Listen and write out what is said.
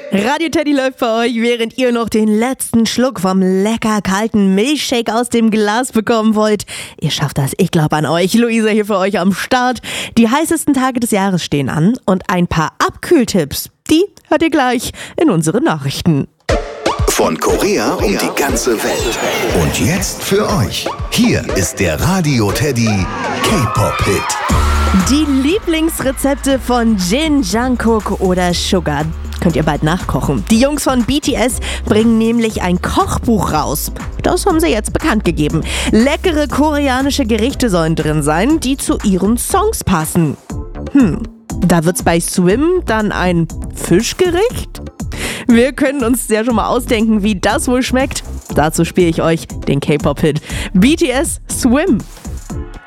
Radio Teddy läuft bei euch, während ihr noch den letzten Schluck vom lecker kalten Milchshake aus dem Glas bekommen wollt. Ihr schafft das, ich glaube an euch. Luisa hier für euch am Start. Die heißesten Tage des Jahres stehen an und ein paar Abkühltipps, die hört ihr gleich in unseren Nachrichten. Von Korea um die ganze Welt. Und jetzt für euch. Hier ist der Radio Teddy K-Pop-Hit. Die Lieblingsrezepte von Jin, Jungkook oder Suga könnt ihr bald nachkochen. Die Jungs von BTS bringen nämlich ein Kochbuch raus. Das haben sie jetzt bekannt gegeben. Leckere koreanische Gerichte sollen drin sein, die zu ihren Songs passen. Da wird's bei Swim dann ein Fischgericht? Wir können uns ja schon mal ausdenken, wie das wohl schmeckt. Dazu spiele ich euch den K-Pop-Hit BTS Swim.